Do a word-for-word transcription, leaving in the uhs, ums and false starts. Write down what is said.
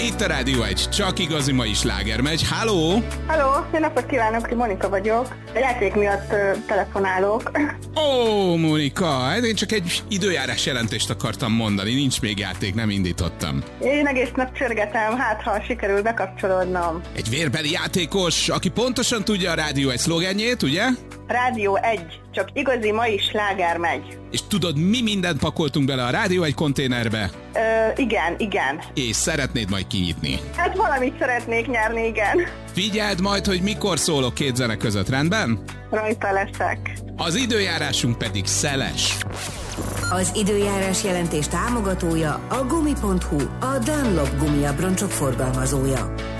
Itt a Rádió egy, csak igazi mai sláger megy. Halló! Halló, jó napot kívánok, Monika vagyok. A játék miatt uh, telefonálok. Ó, Monika, hát én csak egy időjárás jelentést akartam mondani, nincs még játék, nem indítottam. Én egész nap csörgetem, hát ha sikerül bekapcsolódnom. Egy vérbeli játékos, aki pontosan tudja a Rádió egy szlogenjét, ugye? Rádió egy, csak igazi mai sláger megy. És tudod, mi mindent pakoltunk bele a Rádió egy konténerbe? Ö, igen, igen. És szeretnéd majd kinyitni. Hát valamit szeretnék nyerni, igen. Figyeld majd, hogy mikor szólok két zene között, rendben? Rajta leszek. Az időjárásunk pedig szeles. Az időjárás jelentés támogatója a gumi pont hu, a Dunlop gumiabroncsok forgalmazója.